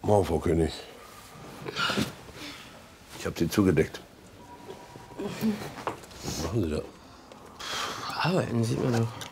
Morgen, Frau König. Ich habe Sie zugedeckt. Was machen Sie da? Arbeiten, sieht man doch.